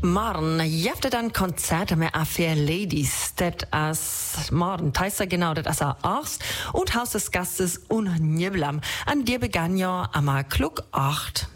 Morgen jefte dann Konzerte mit Affair Ladies. Det as morgen teister genau det as Arst und Haus des Gastes und Niblam. An dir begann ja am Klug 8.